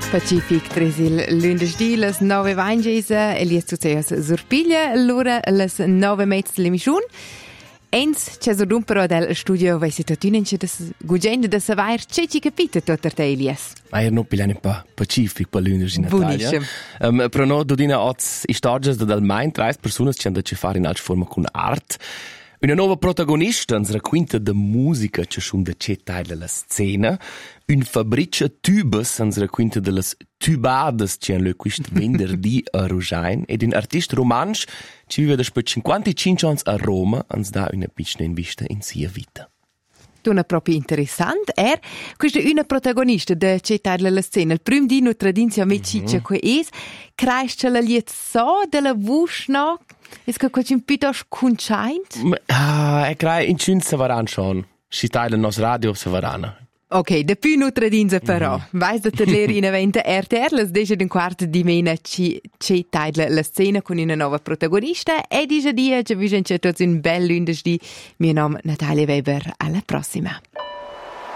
Pacific Tresil lunedì les 9:20 Elias Tuceas Zurpiglia l'ora les 9:30 l'emissiun. Ens c'è so però del studio vai situazione des gugende de savoir c'è capite tutto te Elias. Ma non pigliane pa Pacific pa lunedì in Italia. Però no dodina oz istagias dal Main 30 persone c'hanno da fare in altra forma con art. Una nuova protagonista ens racconta de musica che schon de c'è taila la scena. Un fabrice tubes ens racconta de las tubades che han le quist venerdì a Rogain ed un artista romansch ci vive da 55 anni a Roma ens dà una piccola in vista in sia vita. Una proprio interessante questa è una protagonista de c'è taila la scena. Il primo dino tradizio amicizia che es cresce la liet so della vush no. Ist che quasi un piuttosto conciaint? Crai in cin savaran schon. Si tailen nos radio savarana. Ok, da più nutra dinza però. Vais da terleri in evento RTR, les deja d'un quarto di mena ci taila la scena con una nuova protagonista e dice dia, ci vi sentite un bel lunedì. Mio nome è Natalia Weber, alla prossima.